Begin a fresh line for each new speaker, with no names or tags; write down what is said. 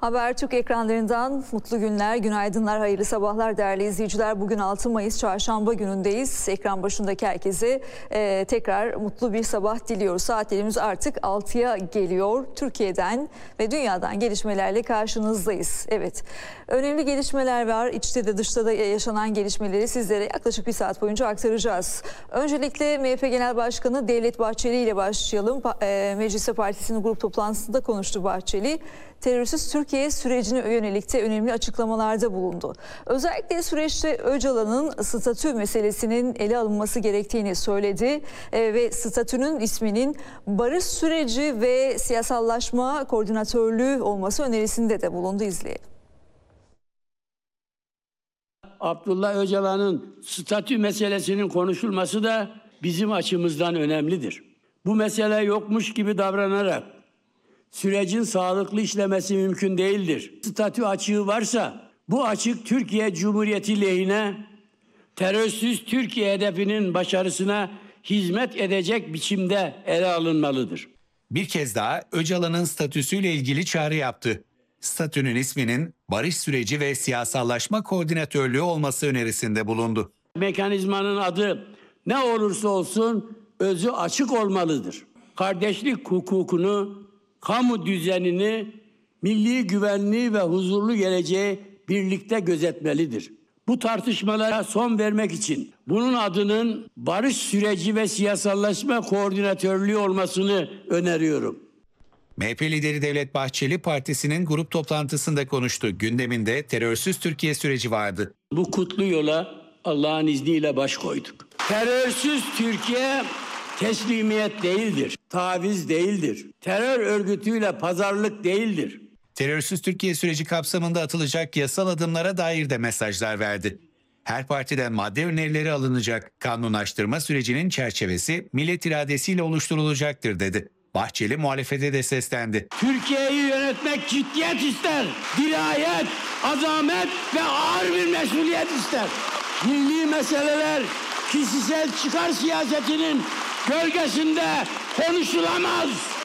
Habertürk ekranlarından mutlu günler, günaydınlar, hayırlı sabahlar değerli izleyiciler. Bugün 6 Mayıs Çarşamba günündeyiz. Ekran başındaki herkese tekrar mutlu bir sabah diliyoruz. Saatlerimiz artık 6'ya geliyor. Türkiye'den ve dünyadan gelişmelerle karşınızdayız. Evet, önemli gelişmeler var. İçte de dışta da yaşanan gelişmeleri sizlere yaklaşık bir saat boyunca aktaracağız. Öncelikle MHP Genel Başkanı Devlet Bahçeli ile başlayalım. Mecliste partisinin grup toplantısında konuştu Bahçeli. Terörsüz Türkiye sürecine yönelik de önemli açıklamalarda bulundu. Özellikle süreçte Öcalan'ın statü meselesinin ele alınması gerektiğini söyledi ve statünün isminin barış süreci ve siyasallaşma koordinatörlüğü olması önerisinde de bulundu. İzleyelim.
Abdullah Öcalan'ın statü meselesinin konuşulması da bizim açımızdan önemlidir. Bu mesele yokmuş gibi davranarak sürecin sağlıklı işlemesi mümkün değildir. Statü açığı varsa bu açık Türkiye Cumhuriyeti lehine, terörsüz Türkiye hedefinin başarısına hizmet edecek biçimde ele alınmalıdır.
Bir kez daha Öcalan'ın statüsüyle ilgili çağrı yaptı. Statünün isminin barış süreci ve siyasallaşma koordinatörlüğü olması önerisinde bulundu.
Mekanizmanın adı ne olursa olsun özü açık olmalıdır. Kardeşlik hukukunu, kamu düzenini, milli güvenliği ve huzurlu geleceği birlikte gözetmelidir. Bu tartışmalara son vermek için bunun adının barış süreci ve siyasallaşma koordinatörlüğü olmasını öneriyorum.
MHP lideri Devlet Bahçeli partisinin grup toplantısında konuştu. Gündeminde terörsüz Türkiye süreci vardı.
Bu kutlu yola Allah'ın izniyle baş koyduk. Terörsüz Türkiye teslimiyet değildir, taviz değildir. Terör örgütüyle pazarlık değildir.
Terörsüz Türkiye süreci kapsamında atılacak yasal adımlara dair de mesajlar verdi. Her partiden madde önerileri alınacak. Kanunlaştırma sürecinin çerçevesi millet iradesiyle oluşturulacaktır dedi. Bahçeli muhalefete de seslendi.
Türkiye'yi yönetmek ciddiyet ister, dirayet, azamet ve ağır bir mesuliyet ister. Milli meseleler kişisel çıkar siyasetinin gölgesinde konuşulamaz.